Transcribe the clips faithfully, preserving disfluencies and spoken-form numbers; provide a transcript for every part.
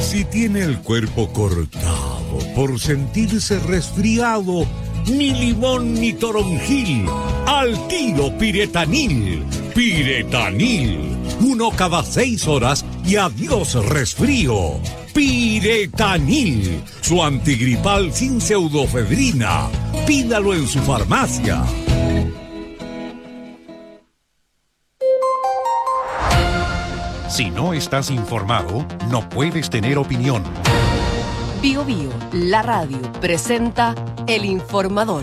Si tiene el cuerpo cortado por sentirse resfriado, ni limón ni toronjil, al tiro Piretanil. Piretanil, uno cada seis horas y adiós resfrío. Piretanil, su antigripal sin pseudofedrina. Pídalo en su farmacia. Si no estás informado, no puedes tener opinión. Bio Bio, la radio, presenta El Informador.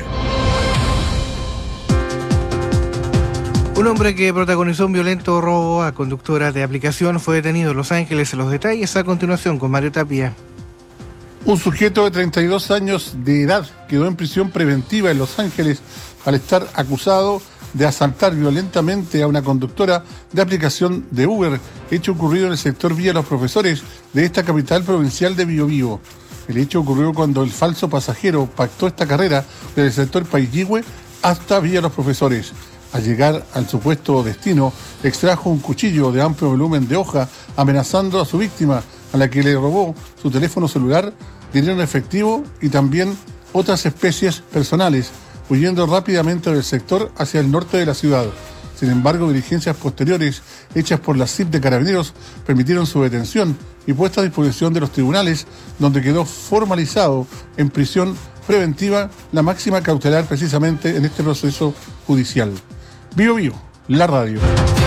Un hombre que protagonizó un violento robo a conductora de aplicación fue detenido en Los Ángeles. Los detalles a continuación con Mario Tapia. Un sujeto de treinta y dos años de edad quedó en prisión preventiva en Los Ángeles al estar acusado de asaltar violentamente a una conductora de aplicación de Uber, hecho ocurrido en el sector Villa Los Profesores de esta capital provincial de Biobío. El hecho ocurrió cuando el falso pasajero pactó esta carrera desde el sector Paillihue hasta Villa Los Profesores. Al llegar al supuesto destino, extrajo un cuchillo de amplio volumen de hoja, amenazando a su víctima, a la que le robó su teléfono celular, dinero en efectivo y también otras especies personales, huyendo rápidamente del sector hacia el norte de la ciudad. Sin embargo, diligencias posteriores hechas por la C I P de Carabineros permitieron su detención y puesta a disposición de los tribunales, donde quedó formalizado en prisión preventiva, la máxima cautelar precisamente en este proceso judicial. Bio Bio, la radio.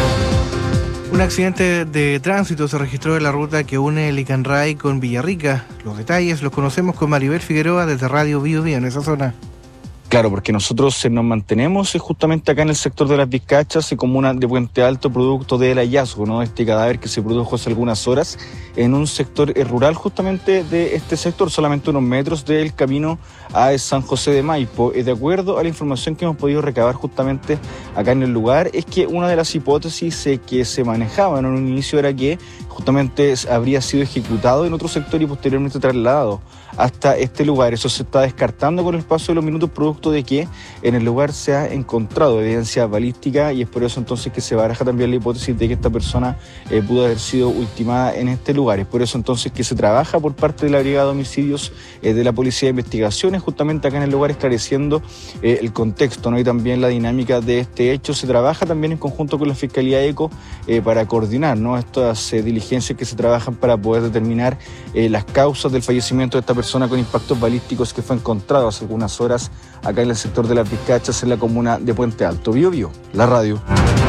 Un accidente de tránsito se registró en la ruta que une Licanray con Villarrica. Los detalles los conocemos con Maribel Figueroa desde Radio Bio Bio en esa zona. Claro, porque nosotros nos mantenemos justamente acá en el sector de las Vizcachas, comuna de Puente Alto, producto del hallazgo, ¿no? Este cadáver que se produjo hace algunas horas en un sector rural justamente de este sector, solamente unos metros del camino a San José de Maipo. De acuerdo a la información que hemos podido recabar justamente acá en el lugar, es que una de las hipótesis que se manejaban en un inicio era que justamente habría sido ejecutado en otro sector y posteriormente trasladado hasta este lugar. Eso se está descartando con el paso de los minutos, producto de que en el lugar se ha encontrado evidencia balística, y es por eso entonces que se baraja también la hipótesis de que esta persona eh, pudo haber sido ultimada en este lugar. Es por eso entonces que se trabaja por parte de la Brigada de Homicidios eh, de la Policía de Investigaciones justamente acá en el lugar, esclareciendo eh, el contexto, ¿no? Y también la dinámica de este hecho. Se trabaja también en conjunto con la Fiscalía ECO eh, para coordinar, ¿no? estas eh, diligencias que se trabajan para poder determinar eh, las causas del fallecimiento de esta persona con impactos balísticos que fue encontrado hace algunas horas acá en el sector de las Vizcachas, en la comuna de Puente Alto. Bio Bio, la radio.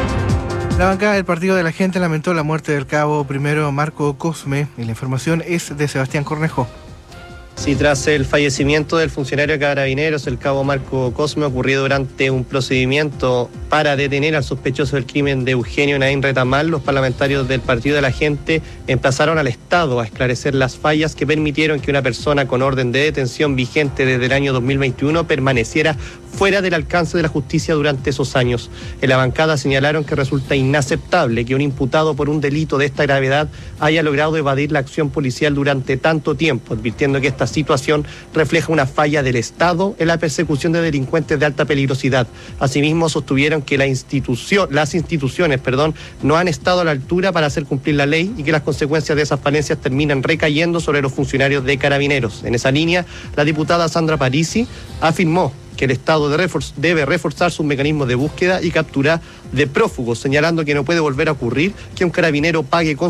La bancada del Partido de la Gente lamentó la muerte del cabo primero Marco Cosme, y la información es de Sebastián Cornejo. Sí, tras el fallecimiento del funcionario de Carabineros, el cabo Marco Cosme, ocurrido durante un procedimiento para detener al sospechoso del crimen de Eugenio Naín Retamal, los parlamentarios del Partido de la Gente emplazaron al Estado a esclarecer las fallas que permitieron que una persona con orden de detención vigente desde el año dos mil veintiuno permaneciera fuera del alcance de la justicia durante esos años. En la bancada señalaron que resulta inaceptable que un imputado por un delito de esta gravedad haya logrado evadir la acción policial durante tanto tiempo, advirtiendo que esta situación refleja una falla del Estado en la persecución de delincuentes de alta peligrosidad. Asimismo, sostuvieron que la institución, las instituciones perdón, no han estado a la altura para hacer cumplir la ley y que las consecuencias de esas falencias terminan recayendo sobre los funcionarios de Carabineros. En esa línea, la diputada Sandra Parisi afirmó que el Estado debe reforzar sus mecanismos de búsqueda y captura de prófugos, señalando que no puede volver a ocurrir que un carabinero pague con